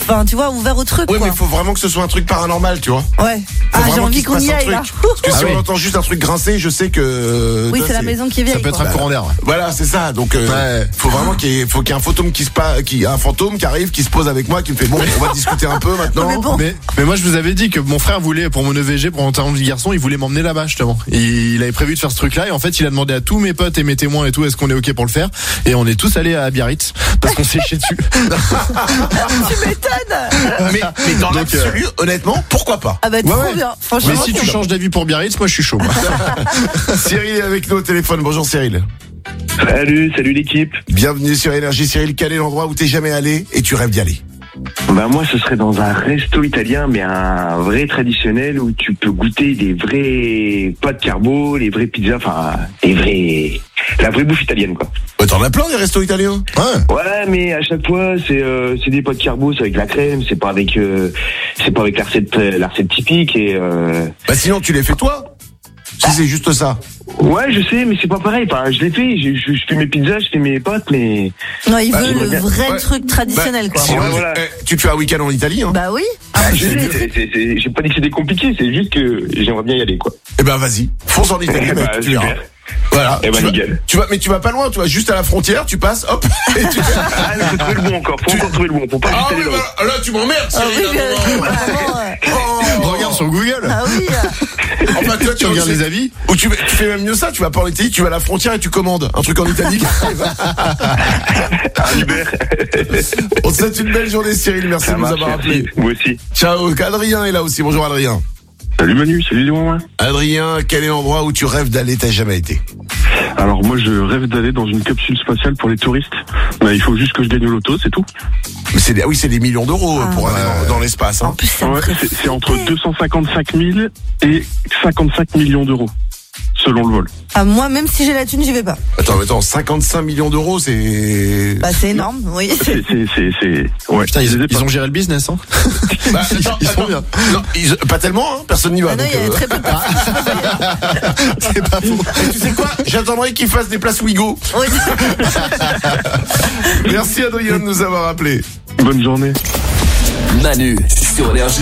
enfin, tu vois, ouvert au truc. Ouais, quoi. mais faut vraiment que ce soit un truc paranormal, tu vois. Ouais. Faut J'ai vraiment envie qu'il se qu'on passe y un aille truc. là. Parce que si Ah on oui. entend juste un truc grincer, je sais que. Oui, toi, c'est la maison qui est vieille. Ça peut être quoi. un courant d'air. Voilà, c'est ça. Donc, faut vraiment qu'il y ait un fantôme un fantôme qui arrive, qui se pose avec moi, qui me fait bon, on va discuter un peu maintenant. Mais bon. Mais moi je vous avais dit que mon frère voulait, pour mon EVG, pour mon talent de garçon, il voulait m'emmener là-bas justement. Et il avait prévu de faire ce truc-là et en fait il a demandé à tous mes potes et mes témoins et tout, est-ce qu'on est ok pour le faire? Et on est tous allés à Biarritz parce qu'on s'est chié dessus. Tu m'étonnes. Mais dans l'absolu, honnêtement, pourquoi pas? Ah bah trop ouais. bien. Franchement. Mais si tu changes d'avis pour Biarritz, moi je suis chaud. Moi. Cyril est avec nous au téléphone. Bonjour Cyril. Salut l'équipe. Bienvenue sur Énergie. Cyril, quel est l'endroit où t'es jamais allé et tu rêves d'y aller? Bah moi ce serait dans un resto italien, mais un vrai traditionnel où tu peux goûter des vrais pâtes carbo, les vraies pizzas, enfin la vraie bouffe italienne quoi. T'en as plein des restos italiens. Ouais. Ouais, mais à chaque fois c'est des pâtes carbo, c'est avec la crème, c'est pas avec la recette typique et Bah sinon tu les fais toi. Si c'est juste ça. Ouais, je sais, mais c'est pas pareil. Enfin, je l'ai fait. Je fais mes pizzas, je fais mes pâtes, mais Non, il veut le ouais. vrai Ouais. truc traditionnel, quoi. Sinon, Ouais, voilà. tu te fais un week-end en Italie, hein. Bah oui. j'ai pas dit que c'était compliqué. C'est juste que j'aimerais bien y aller, quoi. Eh ben vas-y, fonce en Italie, mec, tu verras. super. Voilà. Eh ben, nickel. Mais tu vas pas loin, tu vas juste à la frontière, tu passes, hop. Et tu... Ah, mais faut trouver le bon encore. Faut encore trouver le bon. Faut pas juste aller là-haut. Là tu m'emmerdes, Ah Cyril. oui, vraiment, Regarde sur Google. Ah oui. Enfin, toi, Tu regardes les avis. Ou tu fais même mieux ça, tu vas pas en Italie, tu vas à la frontière et tu commandes un truc en Italie. Un Uber. On te souhaite une belle journée, Cyril, merci de nous avoir appelé. Vous aussi. Ciao, Adrien est là aussi, bonjour Adrien. Salut Manu, salut Léon. Adrien, quel est l'endroit où tu rêves d'aller, t'as jamais été? Alors moi je rêve d'aller dans une capsule spatiale pour les touristes. Il faut juste que je gagne au loto, c'est tout. Mais c'est des millions d'euros pour aller dans l'espace. En Hein. plus, ça me Ouais, ferait c'est entre flipper. 255 000 et 55 millions d'euros, selon le vol. Ah, moi, même si j'ai la thune, j'y vais pas. Attends, 55 millions d'euros, c'est... Bah, c'est énorme, oui. Ouais. Putain, Je les ai ils pas. ont géré le business, hein. Bah, Ils sont bien. Non, pas tellement, hein, personne n'y va. Ah non, donc, il y a très peu de C'est pas faux. Et tu sais quoi? J'attendrai qu'ils fassent des places Ouigo. Oui. Merci Adrien de nous avoir appelés. Bonne journée. Manu sur Énergie.